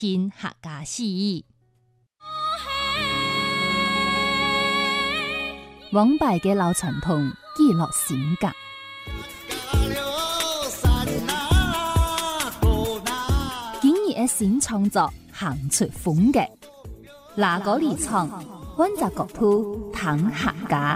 見客家戲。往擺嘅老傳統記錄性格，今日嘅新創作行出風格，哪個離場，揾隻角度談客家。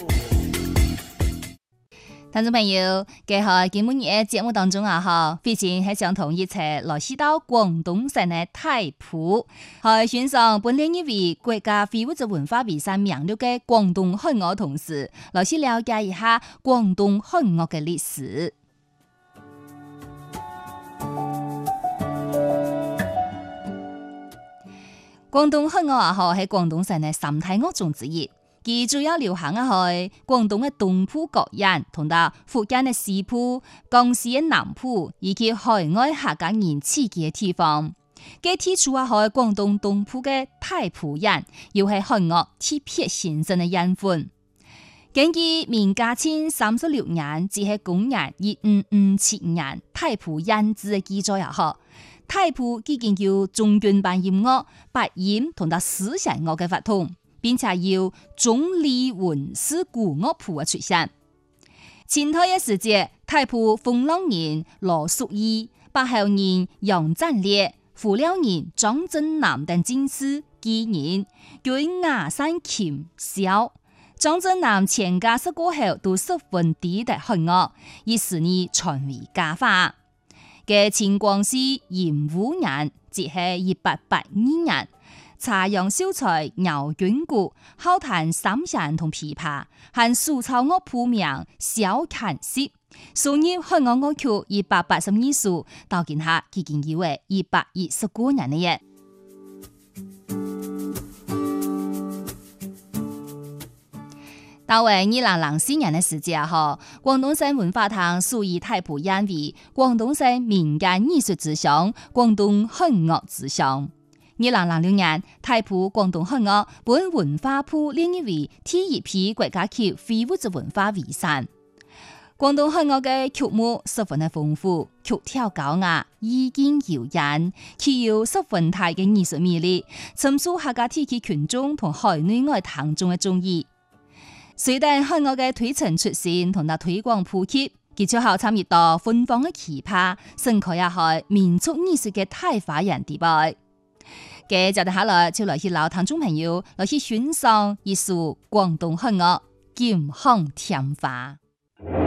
聽眾朋友，繼喺今日嘅節目當中啊，非常係想同一齊來知道廣東省嘅大埔，喺選上本年為國家非物質文化遺產名錄嘅廣東漢樂同時，來去了解一下廣東漢樂嘅歷史。廣東漢樂係廣東省嘅三大樂種之一。其主要流行嘅係廣東嘅東埔角人，同到福建嘅西埔、江西嘅南埔，以及海外客家人聚集嘅地方。佢提出係廣東東埔嘅大埔人，又係漢樂特別形成嘅養分。根據明嘉慶36年，即係公元1557年，大埔人誌嘅記載大埔已經有中原版音樂、八音同到四弦樂嘅法統。並且有中立文史古樂譜嘅出現。清代嘅時節，大埔風浪人羅淑儀、白後人楊占烈、傅廖人張振南等進士幾人，據雅山琴簫。張振南全家失過後都十分地的漢樂，以使你傳為佳話。嘅清光緒延武年，即係1882年。茶陽秀才姚雲谷好彈三弦同琵琶，和蘇草樂譜名小砍詩，屬於漢樂樂曲182首，到今下已經有為129年嘅嘢。到為2004年嘅時節廣東省文化廳屬於大埔縣為廣東省民間藝術之鄉、廣東漢樂之鄉。2006年，大埔廣東漢樂本文化部列入為第一批國家級非物質文化遺產。廣東漢樂嘅曲目十分的豐富，曲調高雅，意境悠然，具有十分大嘅藝術魅力，深受客家地區群眾同海內外聽眾嘅中意。隨着漢樂嘅推陳出新同埋推廣普及，佢最後參與到芬芳嘅奇葩，盛開也係民族藝術嘅大發揚地位。嘅就等下來就來去老聽眾朋友來去欣賞一首廣東漢樂《金巷添花》。